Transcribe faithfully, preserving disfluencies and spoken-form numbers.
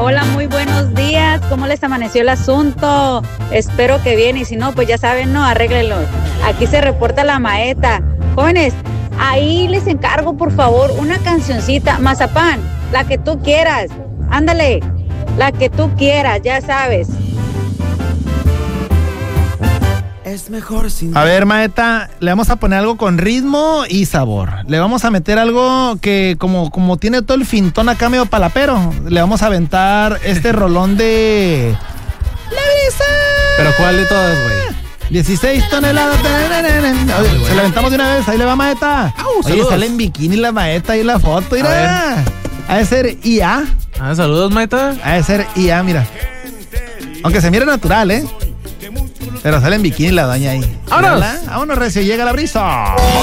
Hola, muy buenos días. ¿Cómo les amaneció el asunto? Espero que bien, y si no, pues ya saben, no, arréglenlo. Aquí se reporta la Maeta. Jóvenes, ahí les encargo, por favor, una cancioncita. Mazapán, la que tú quieras. Ándale, la que tú quieras, ya sabes. Es mejor sin... A ver, Maeta, le vamos a poner algo con ritmo y sabor. Le vamos a meter algo que como, como tiene todo el fintón acá medio palapero, le vamos a aventar este rolón de... ¡La brisa! ¿Pero cuál de todas, güey? dieciséis toneladas. Oye, se la aventamos de una vez, ahí le va Maeta. Au, Oye, saludos. sale en bikini la Maeta y la foto, mira. Ha de ser I A. Ah, saludos, Maeta. Ha de ser I A, mira. Aunque se mire natural, ¿eh? Pero sale en bikini la doña ahí. ¡Vámonos! Mírala. Vámonos, recio, llega la brisa.